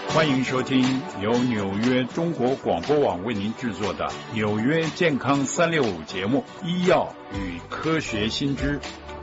欢迎收听由纽约中国广播网为您制作的《纽约健康365》节目《医药与科学新知》。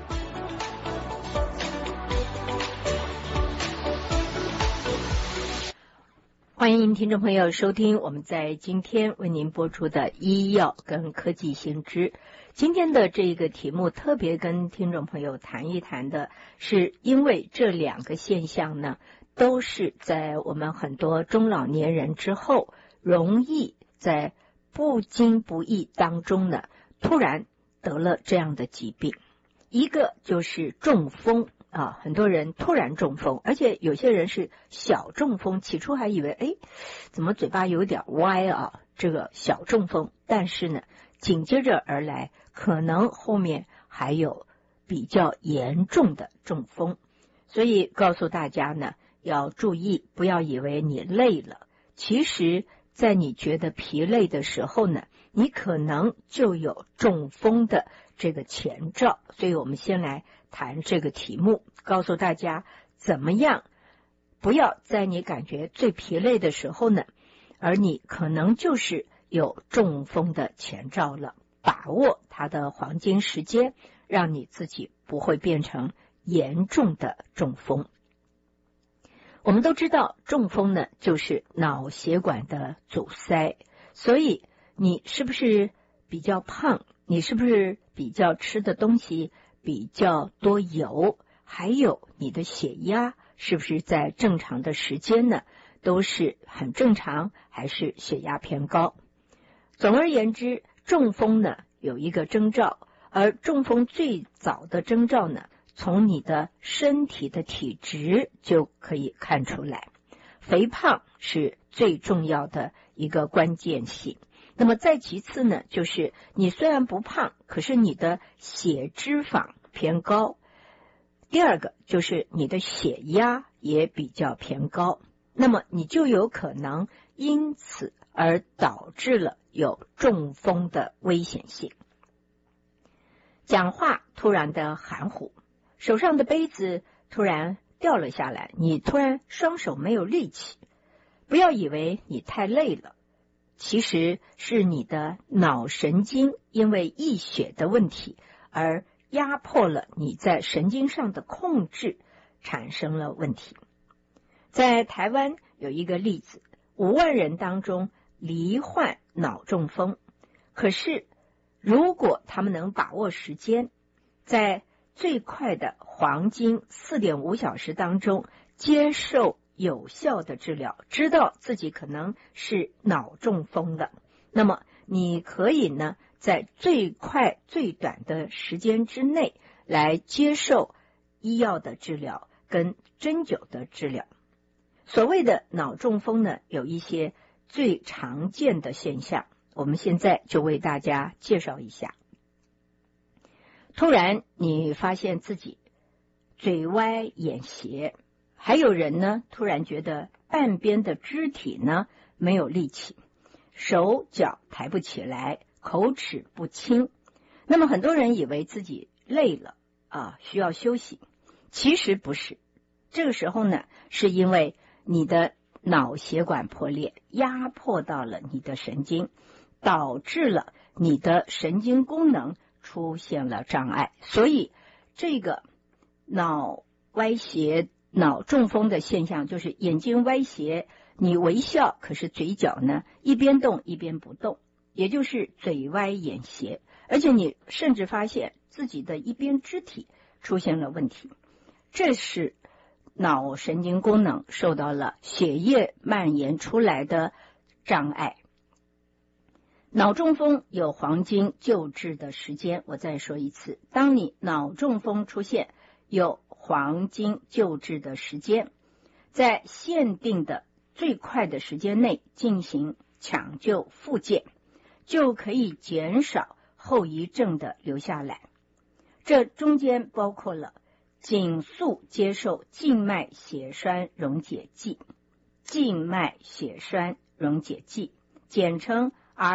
欢迎听众朋友收听我们在今天为您播出的医药跟科技新知。今天的这个题目特别跟听众朋友谈一谈的是，因为这两个现象呢，都是在我们很多中老年人之后，容易在不经不意当中呢，突然得了这样的疾病。一个就是中风啊，很多人突然中风，而且有些人是小中风，起初还以为怎么嘴巴有点歪啊，这个小中风，但是呢紧接着而来可能后面还有比较严重的中风。所以告诉大家呢，要注意，不要以为你累了，其实在你觉得疲累的时候呢，你可能就有中风的这个前兆。所以我们先来谈这个题目，告诉大家怎么样不要在你感觉最疲累的时候呢，而你可能就是有中风的前兆了，把握它的黄金时间，让你自己不会变成严重的中风。我们都知道中风呢就是脑血管的阻塞，所以你是不是比较胖，你是不是比较吃的东西比较多油，还有你的血压是不是在正常的时间呢，都是很正常，还是血压偏高。总而言之，中风呢有一个征兆，而中风最早的征兆呢，从你的身体的体质就可以看出来。肥胖是最重要的一个关键性。那么再其次呢，就是你虽然不胖，可是你的血脂肪偏高。第二个就是你的血压也比较偏高，那么你就有可能因此而导致了有中风的危险性。讲话突然的含糊，手上的杯子突然掉了下来，你突然双手没有力气，不要以为你太累了，其实是你的脑神经因为溢血的问题而压迫了你在神经上的控制，产生了问题。在台湾有一个例子，5万人当中罹患脑中风，可是如果他们能把握时间，在最快的黄金4.5小时当中接受有效的治疗，知道自己可能是脑中风的，那么你可以呢在最快最短的时间之内来接受医药的治疗跟针灸的治疗。所谓的脑中风呢，有一些最常见的现象，我们现在就为大家介绍一下。突然你发现自己嘴歪眼斜，还有人呢突然觉得半边的肢体呢没有力气，手脚抬不起来，口齿不清。那么很多人以为自己累了需要休息，其实不是。这个时候呢，是因为你的脑血管破裂，压迫到了你的神经，导致了你的神经功能出现了障碍。所以这个脑歪斜、脑中风的现象就是眼睛歪斜，你微笑，可是嘴角呢一边动一边不动，也就是嘴歪眼斜，而且你甚至发现自己的一边肢体出现了问题。这是脑神经功能受到了血液蔓延出来的障碍。脑中风有黄金救治的时间，我再说一次，当你脑中风出现，有黄金救治的时间，在限定的最快的时间内进行抢救复健，就可以减少后遗症的留下来。这中间包括了紧速接受静脉血栓溶解剂，静脉血栓溶解剂简称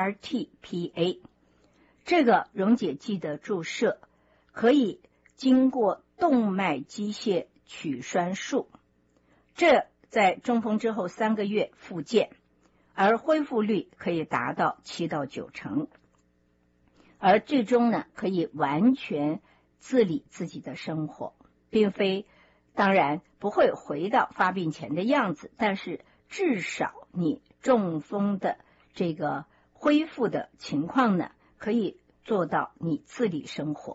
RTPA。 这个溶解剂的注射可以经过动脉机械取栓术，这在中风之后3个月复健，而恢复率可以达到7到9成，而最终呢可以完全自理自己的生活，并非当然不会回到发病前的样子，但是至少你中风的这个恢复的情况呢，可以做到你自理生活。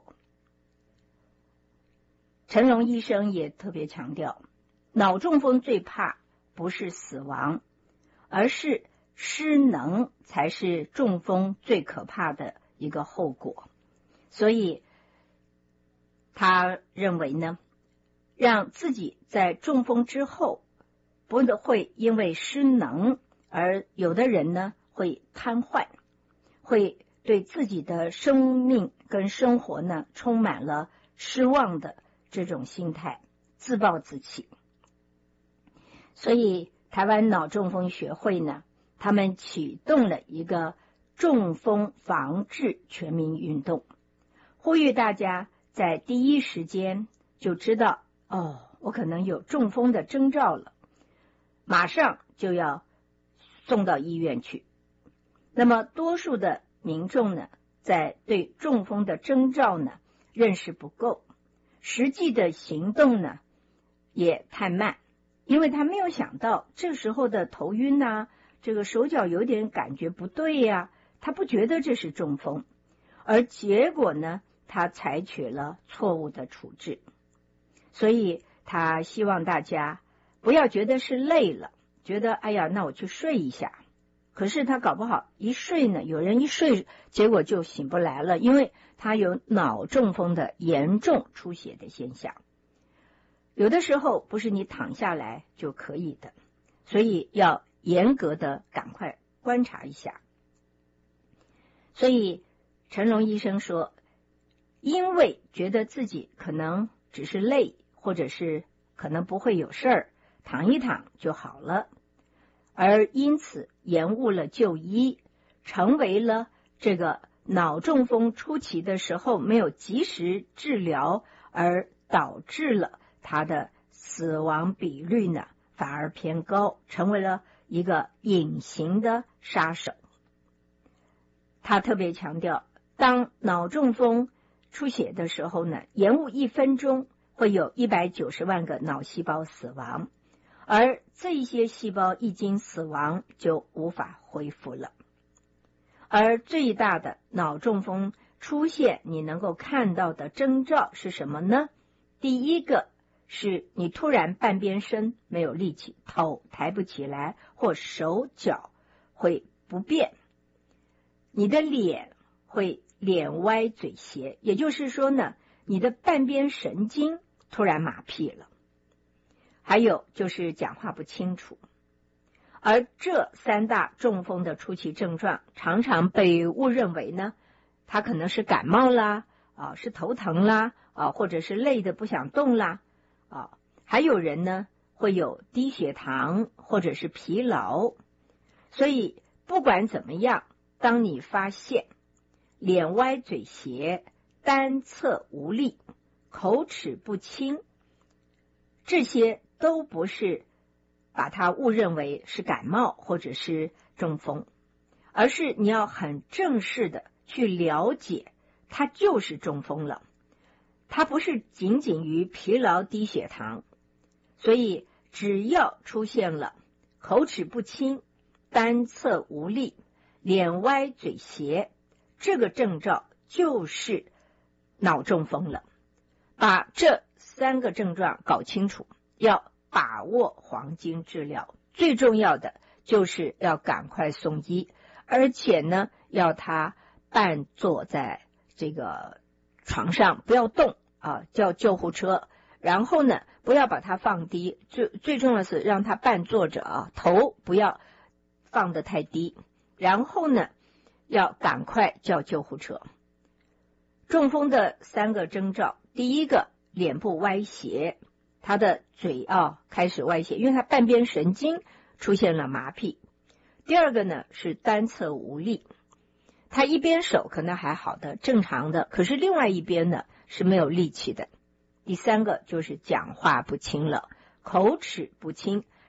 陈荣医生也特别强调，脑中风最怕不是死亡，而是失能才是中风最可怕的一个后果。所以他认为呢，让自己在中风之后不会因为失能而有的人呢会瘫痪，会对自己的生命跟生活呢充满了失望的这种心态，自暴自弃。所以台湾脑中风学会呢，他们启动了一个中风防治全民运动，呼吁大家在第一时间就知道，我可能有中风的征兆了，马上就要送到医院去。那么多数的民众呢，在对中风的征兆呢认识不够，实际的行动呢也太慢，因为他没有想到这时候的头晕啊，这个手脚有点感觉不对呀，他不觉得这是中风，而结果呢他采取了错误的处置。所以他希望大家不要觉得是累了，觉得哎呀那我去睡一下，可是他搞不好一睡呢，有人一睡结果就醒不来了，因为他有脑中风的严重出血的现象。有的时候不是你躺下来就可以的，所以要严格的赶快观察一下。所以陈荣医生说，因为觉得自己可能只是累，或者是可能不会有事儿，躺一躺就好了，而因此延误了就医，成为了这个脑中风初期的时候没有及时治疗，而导致了他的死亡比率呢反而偏高，成为了一个隐形的杀手。他特别强调，当脑中风出血的时候呢，延误1分钟会有190万个脑细胞死亡，而这些细胞一经死亡就无法恢复了。而最大的脑中风出现你能够看到的征兆是什么呢？第一个是你突然半边身没有力气，头抬不起来，或手脚会不便，你的脸会脸歪嘴斜，也就是说呢，你的半边神经突然麻痹了。还有就是讲话不清楚。而这3大中风的初期症状常常被误认为呢，它可能是感冒啦，是头疼啦，或者是累得不想动啦，还有人呢会有低血糖或者是疲劳。所以不管怎么样，当你发现脸歪嘴斜、单侧无力、口齿不清，这些都不是把它误认为是感冒或者是中风，而是你要很正式的去了解，它就是中风了，它不是仅仅于疲劳低血糖。所以只要出现了口齿不清、单侧无力、脸歪嘴斜，这个症状就是脑中风了。把这3个症状搞清楚，要把握黄金治疗，最重要的就是要赶快送医，而且呢要他半坐在这个床上不要动，叫救护车，然后呢不要把它放低，最重要的是让他半坐着，头不要放得太低，然后呢要赶快叫救护车。中风的3个征兆，第一个脸部歪斜，他的嘴开始歪斜，因为他半边神经出现了麻痹。第二个呢是单侧无力，他一边手可能还好的正常的，可是另外一边呢是没有力气的。第3个就是讲话不清了，口齿不清，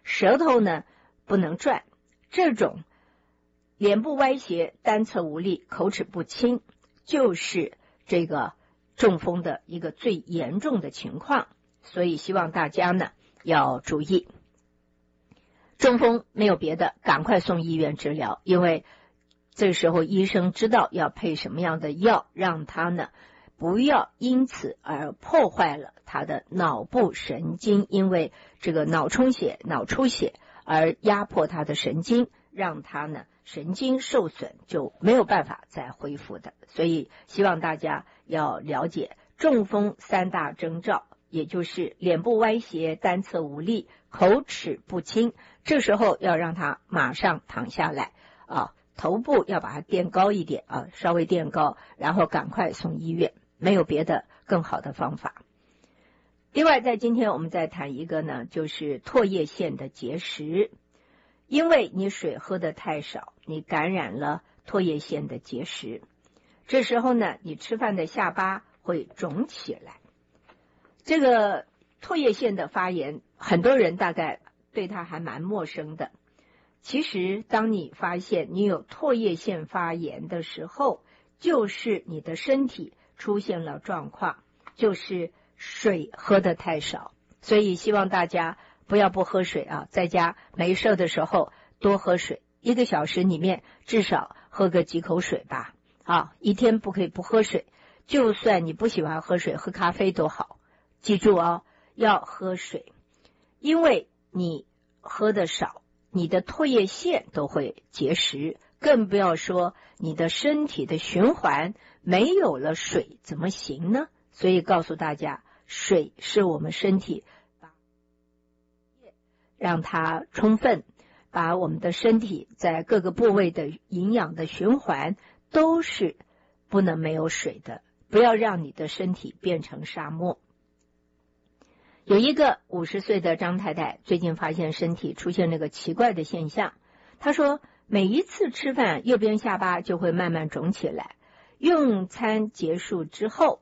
舌头呢不能转，这种脸部歪斜、单侧无力、口齿不清，就是这个中风的一个最严重的情况。所以希望大家呢要注意，中风没有别的，赶快送医院治疗，因为这时候医生知道要配什么样的药，让他呢不要因此而破坏了他的脑部神经，因为这个脑充血、脑出血而压迫他的神经，让他呢神经受损，就没有办法再恢复的。所以希望大家要了解中风3大征兆，也就是脸部歪斜、单侧无力、口齿不清，这时候要让他马上躺下来啊，头部要把它垫高一点啊，稍微垫高，然后赶快送医院，没有别的更好的方法。另外，在今天我们再谈一个呢，就是唾液腺的结石，因为你水喝得太少，你感染了唾液腺的结石，这时候呢，你吃饭的下巴会肿起来。这个唾液腺的发炎，很多人大概对它还蛮陌生的。其实当你发现你有唾液腺发炎的时候，就是你的身体出现了状况，就是水喝得太少。所以希望大家不要不喝水啊，在家没事的时候多喝水，1个小时里面至少喝个几口水吧。啊，一天不可以不喝水，就算你不喜欢喝水，喝咖啡都好。记住哦，要喝水，因为你喝得少，你的唾液腺都会结石，更不要说你的身体的循环没有了水怎么行呢？所以告诉大家，水是我们身体让它充分，把我们的身体在各个部位的营养的循环都是不能没有水的，不要让你的身体变成沙漠。有一个50岁的张太太最近发现身体出现了个奇怪的现象，她说每一次吃饭右边下巴就会慢慢肿起来，用餐结束之后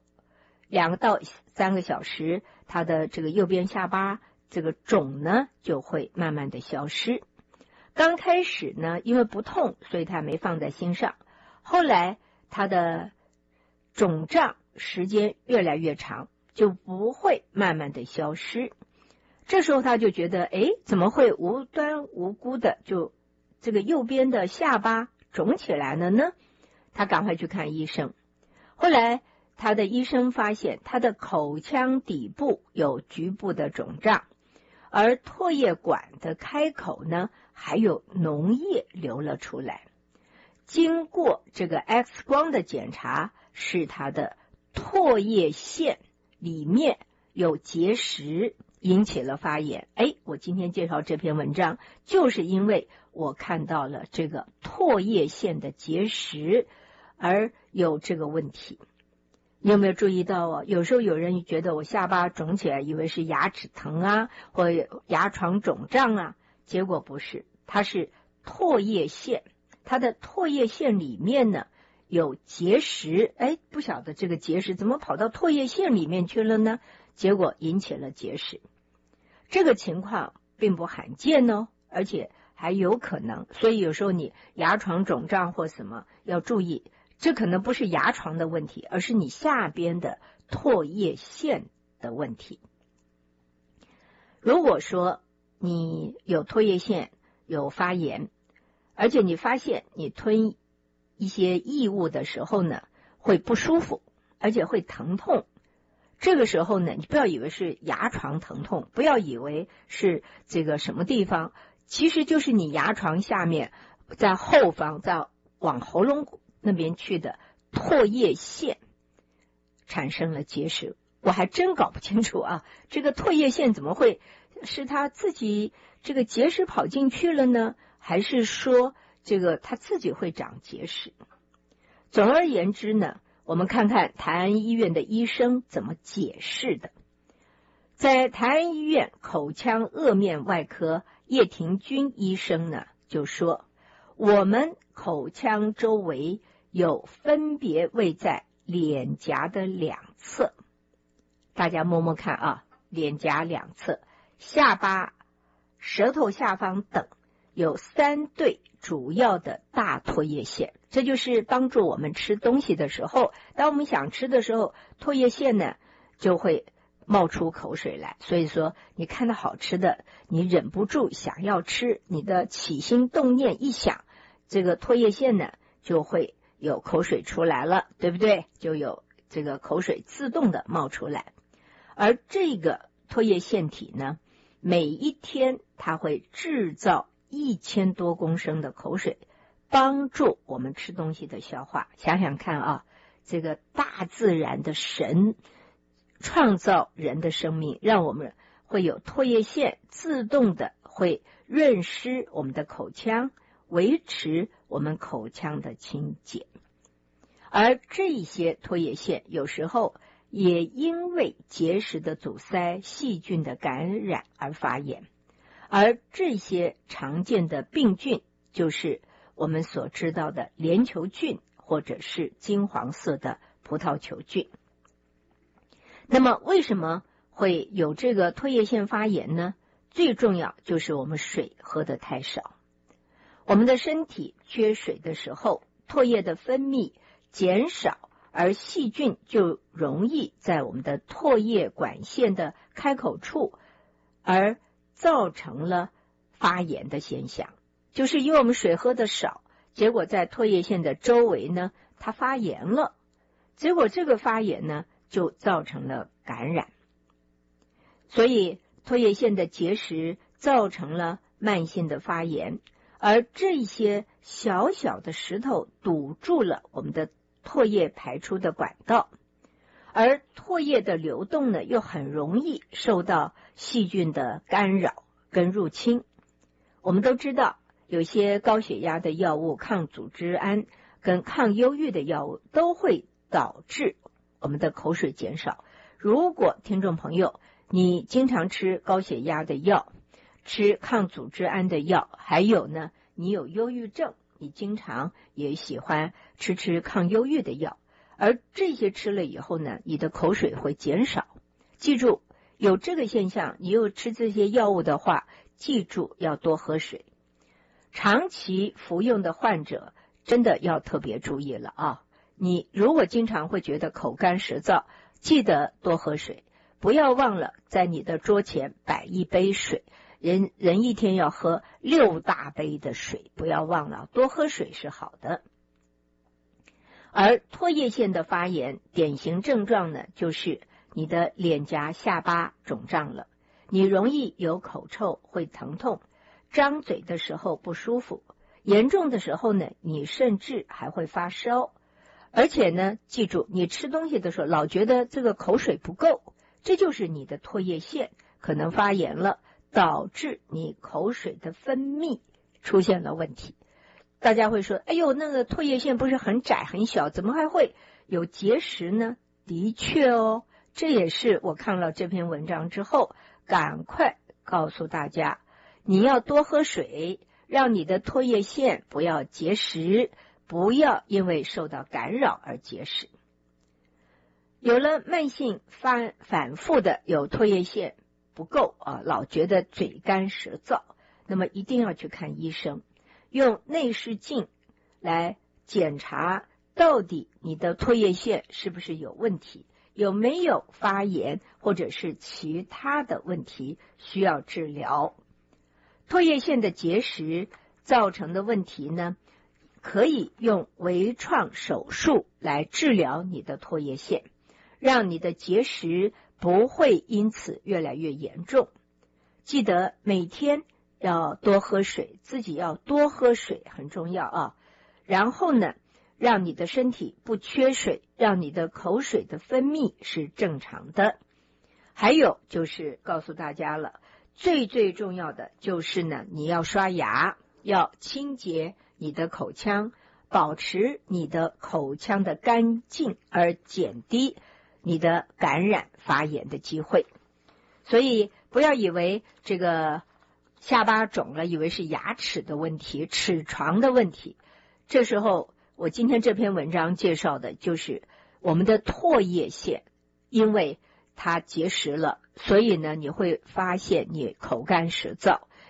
2到3个小时，她的这个右边下巴这个肿呢就会慢慢的消失。刚开始呢因为不痛，所以她没放在心上，后来她的肿胀时间越来越长，就不会慢慢的消失。这时候他就觉得，怎么会无端无辜的就这个右边的下巴肿起来了呢？他赶快去看医生。后来他的医生发现他的口腔底部有局部的肿胀，而唾液管的开口呢还有脓液流了出来。经过这个 X 光的检查，是他的唾液腺里面有结石，引起了发炎。我今天介绍这篇文章，就是因为我看到了这个唾液腺的结石而有这个问题。你有没有注意到哦？有时候有人觉得我下巴肿起来，以为是牙齿疼啊，或牙床肿胀啊，结果不是，它是唾液腺，它的唾液腺里面呢有结石，不晓得这个结石怎么跑到唾液腺里面去了呢？结果引起了结石。这个情况并不罕见哦，而且还有可能，所以有时候你牙床肿胀或什么要注意，这可能不是牙床的问题，而是你下边的唾液腺的问题。如果说你有唾液腺有发炎，而且你发现你吞一些异物的时候呢会不舒服，而且会疼痛，这个时候呢你不要以为是牙床疼痛，不要以为是这个什么地方，其实就是你牙床下面在后方在往喉咙那边去的唾液腺产生了结石。我还真搞不清楚啊，这个唾液腺怎么会是他自己这个结石跑进去了呢？还是说这个他自己会长结石？总而言之呢，我们看看台安医院的医生怎么解释的。在台安医院口腔颚面外科叶廷钧医生呢就说，我们口腔周围有分别位在脸颊的2侧，大家摸摸看啊，脸颊2侧，下巴舌头下方等有3对主要的大唾液腺，这就是帮助我们吃东西的时候，当我们想吃的时候，唾液腺呢就会冒出口水来。所以说你看到好吃的，你忍不住想要吃，你的起心动念一想，这个唾液腺呢就会有口水出来了，对不对？就有这个口水自动的冒出来。而这个唾液腺体呢，每一天它会制造1000多公升的口水，帮助我们吃东西的消化。想想看啊，这个大自然的神创造人的生命，让我们会有唾液腺自动的会润湿我们的口腔，维持我们口腔的清洁。而这些唾液腺有时候也因为结石的阻塞、细菌的感染而发炎，而这些常见的病菌就是我们所知道的链球菌或者是金黄色的葡萄球菌。那么为什么会有这个唾液腺发炎呢？最重要就是我们水喝得太少。我们的身体缺水的时候，唾液的分泌减少，而细菌就容易在我们的唾液管线的开口处，而造成了发炎的现象。就是因为我们水喝得少，结果在唾液腺的周围呢，它发炎了，结果这个发炎呢就造成了感染。所以唾液腺的结石造成了慢性的发炎，而这些小小的石头堵住了我们的唾液排出的管道，而唾液的流动呢又很容易受到细菌的干扰跟入侵。我们都知道有些高血压的药物、抗组织胺跟抗忧郁的药物都会导致我们的口水减少。如果听众朋友你经常吃高血压的药、吃抗组织胺的药，还有呢你有忧郁症，你经常也喜欢吃抗忧郁的药，而这些吃了以后呢，你的口水会减少。记住，有这个现象，你又吃这些药物的话，记住要多喝水。长期服用的患者真的要特别注意了啊！你如果经常会觉得口干舌燥，记得多喝水，不要忘了在你的桌前摆一杯水。人一天要喝6大杯的水，不要忘了，多喝水是好的。而唾液腺的发炎典型症状呢，就是你的脸颊、下巴肿胀了，你容易有口臭，会疼痛，张嘴的时候不舒服，严重的时候呢，你甚至还会发烧。而且呢，记住，你吃东西的时候老觉得这个口水不够，这就是你的唾液腺可能发炎了，导致你口水的分泌出现了问题。大家会说，哎呦，那个唾液腺不是很窄很小，怎么还会有结石呢？的确哦，这也是我看了这篇文章之后赶快告诉大家，你要多喝水，让你的唾液腺不要结石，不要因为受到干扰而结石。有了慢性反复的有唾液腺不够啊，老觉得嘴干舌燥，那么一定要去看医生，用内视镜来检查到底你的唾液腺是不是有问题，有没有发炎或者是其他的问题需要治疗。唾液腺的结石造成的问题呢，可以用微创手术来治疗你的唾液腺，让你的结石不会因此越来越严重。记得每天要多喝水，自己要多喝水很重要啊。然后呢，让你的身体不缺水，让你的口水的分泌是正常的。还有就是告诉大家了，最重要的就是呢，你要刷牙，要清洁你的口腔，保持你的口腔的干净，而减低你的感染发炎的机会。所以不要以为这个下巴肿了，以为是牙齿的问题、齿床的问题。这时候我今天这篇文章介绍的就是我们的唾液腺，因为它结石了，所以呢你会发现你口干舌燥，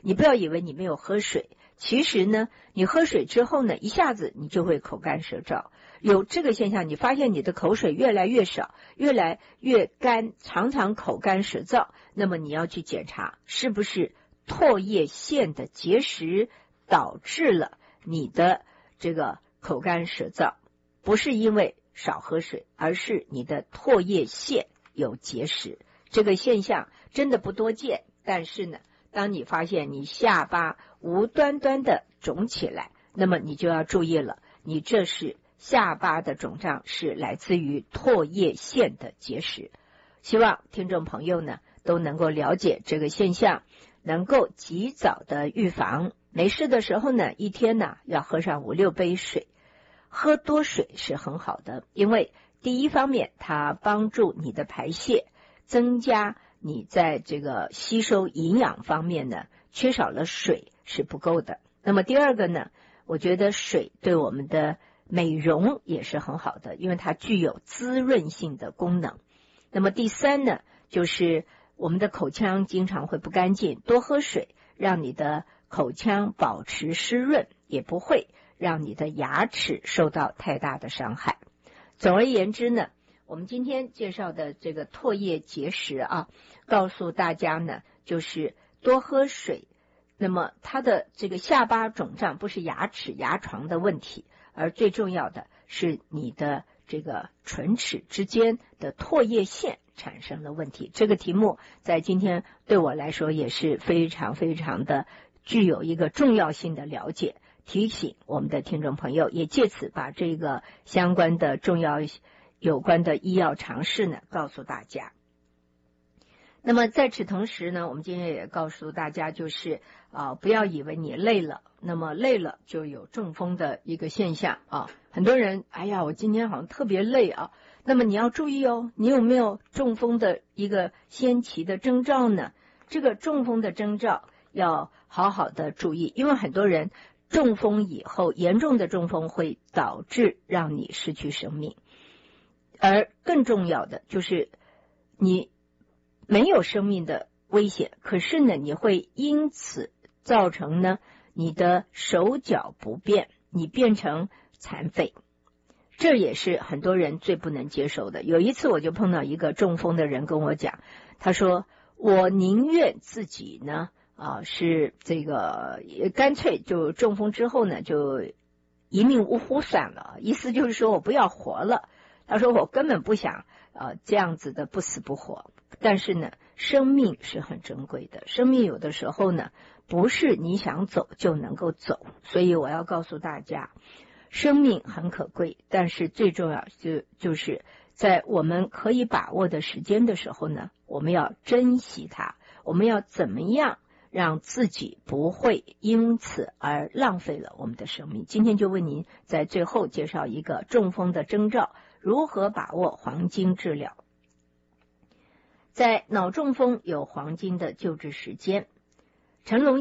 你不要以为你没有喝水，其实呢，你喝水之后呢，一下子你就会口干舌燥。有这个现象，你发现你的口水越来越少，越来越干，常常口干舌燥，那么你要去检查是不是唾液腺的结石导致了你的这个口干舌燥，不是因为少喝水，而是你的唾液腺有结石。这个现象真的不多见，但是呢，当你发现你下巴无端端的肿起来，那么你就要注意了，你这是下巴的肿胀是来自于唾液腺的结石。希望听众朋友呢都能够了解这个现象，能够及早的预防。没事的时候呢，一天呢要喝上5-6杯水。喝多水是很好的，因为第一方面它帮助你的排泄，增加你在这个吸收营养方面呢缺少了水是不够的。那么第二个呢，我觉得水对我们的美容也是很好的，因为它具有滋润性的功能。那么第三呢，就是我们的口腔经常会不干净，多喝水让你的口腔保持湿润，也不会让你的牙齿受到太大的伤害。总而言之呢，我们今天介绍的这个唾液结石啊，告诉大家呢，就是多喝水。那么它的这个下巴肿胀不是牙齿牙床的问题，而最重要的是你的这个唇齿之间的唾液腺产生了问题。这个题目在今天对我来说也是非常非常的具有一个重要性的了解，提醒我们的听众朋友，也借此把这个相关的重要有关的医药常识呢告诉大家。那么在此同时呢，我们今天也告诉大家，就是不要以为你累了，那么累了就有中风的一个现象啊。很多人我今天好像特别累啊，那么你要注意哦，你有没有中风的一个先期的征兆呢？这个中风的征兆要好好的注意，因为很多人中风以后，严重的中风会导致让你失去生命，而更重要的就是你没有生命的危险，可是呢，你会因此造成呢你的手脚不便，你变成残废，这也是很多人最不能接受的。有一次我就碰到一个中风的人跟我讲，他说我宁愿自己呢是这个干脆就中风之后呢就一命呜呼算了，意思就是说我不要活了。他说我根本不想这样子的不死不活，但是呢生命是很珍贵的，生命有的时候呢不是你想走就能够走，所以我要告诉大家，生命很可贵，但是最重要就是在我们可以把握的时间的时候呢，我们要珍惜它，我们要怎么样让自己不会因此而浪费了我们的生命。今天就为您在最后介绍一个中风的征兆，如何把握黄金治疗。在脑中风有黄金的救治时间，成龙